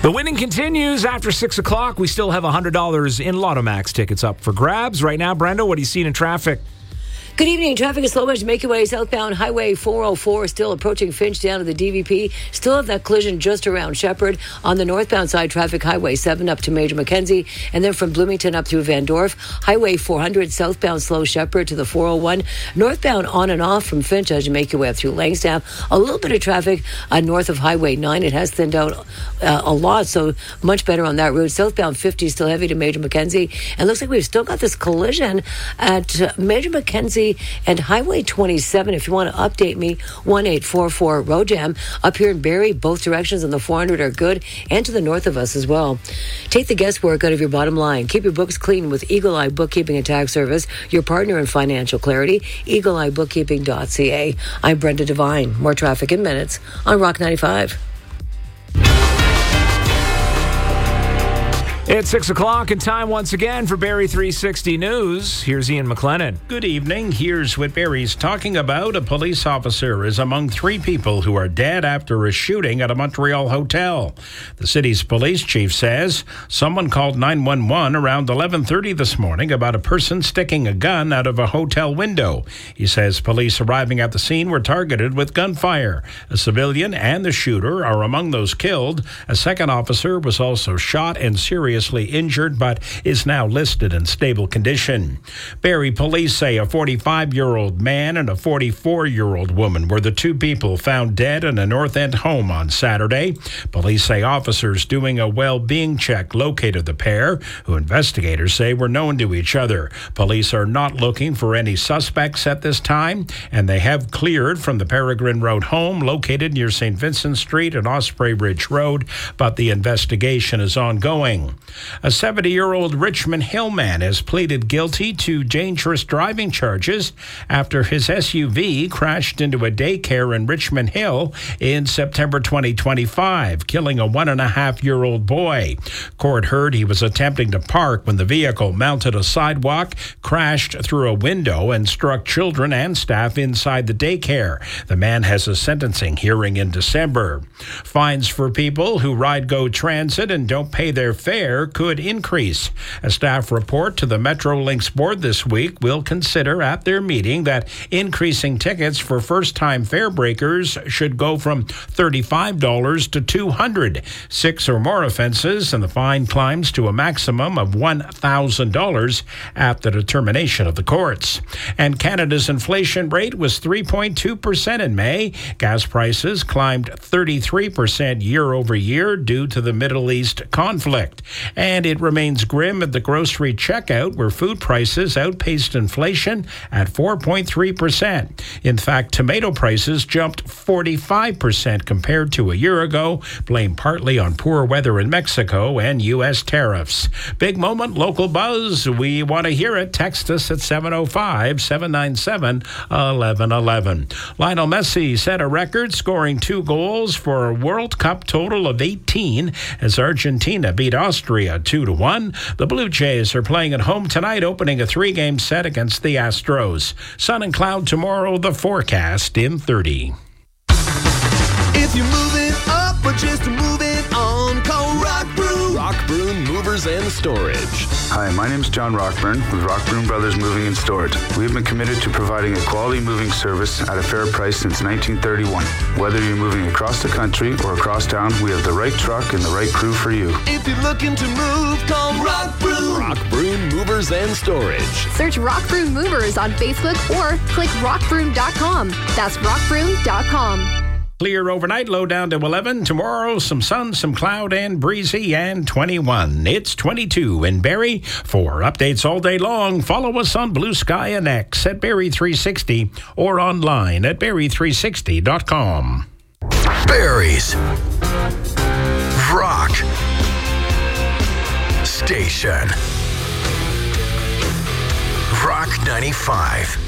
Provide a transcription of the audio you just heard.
The winning continues after 6 o'clock. We still have $100 in Lotto Max tickets up for grabs. Right now, Brenda, what are you seeing in traffic? Good evening. Traffic is slow as make your way southbound Highway 404, still approaching Finch down to the DVP. Still have that collision just around Shepherd. On the northbound side, traffic Highway 7 up to Major Mackenzie, and then from Bloomington up through Van Dorf. Highway 400 southbound slow Shepherd to the 401. Northbound on and off from Finch as you make your way up through Langstaff. A little bit of traffic north of Highway 9. It has thinned out a lot, so much better on that route. Southbound 50 still heavy to Major Mackenzie. And looks like we've still got this collision at Major Mackenzie and Highway 27. If you want to update me, 1844 road jam up here in Barrie. Both directions on the 400 are good, and to the north of us as well. Take the guesswork out of your bottom line. Keep your books clean with Eagle Eye Bookkeeping and Tax Service, your partner in financial clarity. EagleEyeBookkeeping.ca. I'm Brenda Devine. More traffic in minutes on Rock 95. It's 6 o'clock and time once again for Barrie 360 News. Here's Ian McLennan. Good evening. Here's what Barrie's talking about. A police officer is among 3 people who are dead after a shooting at a Montreal hotel. The city's police chief says someone called 911 around 11:30 this morning about a person sticking a gun out of a hotel window. He says police arriving at the scene were targeted with gunfire. A civilian and the shooter are among those killed. A second officer was also shot and seriously injured, but is now listed in stable condition. Barrie police say a 45-year-old man and a 44-year-old woman were the 2 people found dead in a North End home on Saturday. Police say officers doing a well-being check located the pair, who investigators say were known to each other. Police are not looking for any suspects at this time, and they have cleared from the Peregrine Road home located near St. Vincent Street and Osprey Ridge Road, but the investigation is ongoing. A 70-year-old Richmond Hill man has pleaded guilty to dangerous driving charges after his SUV crashed into a daycare in Richmond Hill in September 2025, killing a 1.5-year-old boy. Court heard he was attempting to park when the vehicle mounted a sidewalk, crashed through a window, and struck children and staff inside the daycare. The man has a sentencing hearing in December. Fines for people who ride GO Transit and don't pay their fare could increase. A staff report to the Metrolinx board this week will consider at their meeting that increasing tickets for first-time fare breakers should go from $35 to $200. 6 or more offenses, and the fine climbs to a maximum of $1,000 at the determination of the courts. And Canada's inflation rate was 3.2% in May. Gas prices climbed 33% year over year due to the Middle East conflict. And it remains grim at the grocery checkout, where food prices outpaced inflation at 4.3%. In fact, tomato prices jumped 45% compared to a year ago, blamed partly on poor weather in Mexico and U.S. tariffs. Big moment, local buzz. We want to hear it. Text us at 705-797-1111. Lionel Messi set a record, scoring 2 goals for a World Cup total of 18 as Argentina beat Austria 2-1. The Blue Jays are playing at home tonight, opening a 3-game set against the Astros. Sun and cloud tomorrow, the forecast in 30. If you're moving up or just moving on, call Rock Broom. Rock Broom Movers and Storage. Hi, my name is John Rockburn with Rock Broom Brothers Moving and Storage. We have been committed to providing a quality moving service at a fair price since 1931. Whether you're moving across the country or across town, we have the right truck and the right crew for you. If you're looking to move, call Rock Broom. Rock Broom Movers and Storage. Search Rock Broom Movers on Facebook or click rockbroom.com. That's rockbroom.com. Clear overnight, low down to 11. Tomorrow, some sun, some cloud, and breezy, and 21. It's 22 in Barrie. For updates all day long, follow us on Blue Sky and X at Barrie 360 or online at Barrie360.com. Barrie's Rock Station. Rock 95.